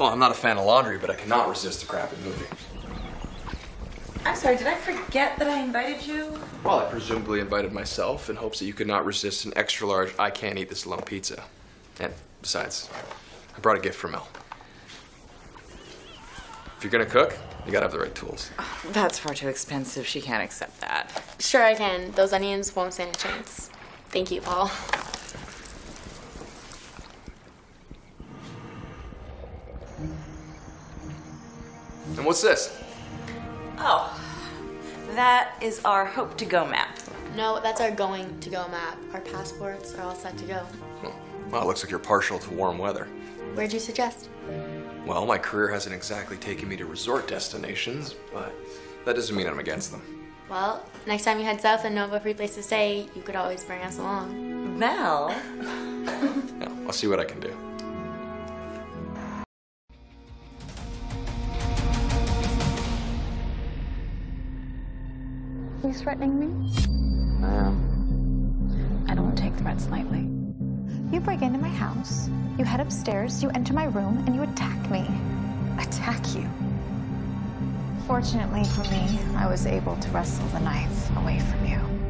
Well, I'm not a fan of laundry, but I cannot resist a crappy movie. I'm sorry, did I forget that I invited you? Well, I presumably invited myself in hopes that you could not resist an extra large, I can't eat this alone pizza. And besides, I brought a gift for Mel. If you're gonna cook, you gotta have the right tools. Oh, that's far too expensive. She can't accept that. Sure I can. Those onions won't stand a chance. Thank you, Paul. And what's this? Oh, that is our Hope to Go map. No, that's our going to go map. Our passports are all set to go. Well, it looks like you're partial to warm weather. Where'd you suggest? Well, my career hasn't exactly taken me to resort destinations, but that doesn't mean I'm against them. Well, next time you head south and know of a free place to stay, you could always bring us along. Mel. Yeah, I'll see what I can do. Are you threatening me? I don't take threats lightly. You break into my house, you head upstairs, you enter my room, and you attack me. Attack you? Fortunately for me, I was able to wrestle the knife away from you.